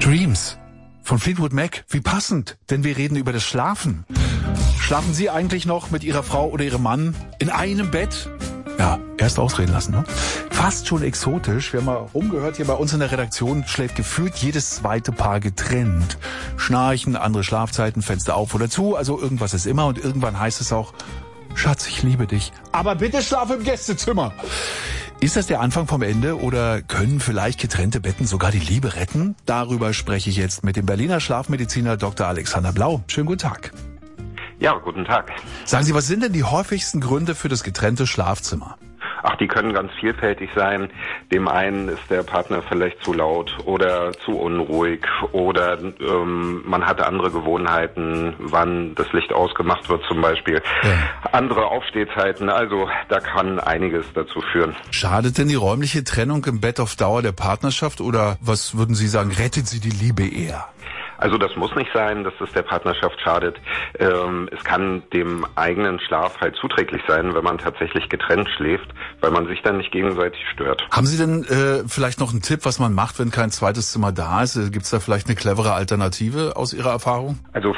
Dreams von Fleetwood Mac. Wie passend, denn wir reden über das Schlafen. Schlafen Sie eigentlich noch mit Ihrer Frau oder Ihrem Mann in einem Bett? Ja, erst ausreden lassen, ne? Fast schon exotisch. Wir haben mal rumgehört, hier bei uns in der Redaktion schläft gefühlt jedes zweite Paar getrennt. Schnarchen, andere Schlafzeiten, Fenster auf oder zu, also irgendwas ist immer und irgendwann heißt es auch, Schatz, ich liebe dich, aber bitte schlaf im Gästezimmer. Ist das der Anfang vom Ende oder können vielleicht getrennte Betten sogar die Liebe retten? Darüber spreche ich jetzt mit dem Berliner Schlafmediziner Dr. Alexander Blau. Schönen guten Tag. Ja, guten Tag. Sagen Sie, was sind denn die häufigsten Gründe für das getrennte Schlafzimmer? Ach, die können ganz vielfältig sein. Dem einen ist der Partner vielleicht zu laut oder zu unruhig oder man hat andere Gewohnheiten, wann das Licht ausgemacht wird zum Beispiel. Ja. Andere Aufstehzeiten, also da kann einiges dazu führen. Schadet denn die räumliche Trennung im Bett auf Dauer der Partnerschaft oder was würden Sie sagen, rettet sie die Liebe eher? Also das muss nicht sein, dass es der Partnerschaft schadet. Es kann dem eigenen Schlaf halt zuträglich sein, wenn man tatsächlich getrennt schläft, weil man sich dann nicht gegenseitig stört. Haben Sie denn vielleicht noch einen Tipp, was man macht, wenn kein zweites Zimmer da ist? Gibt es da vielleicht eine clevere Alternative aus Ihrer Erfahrung? Also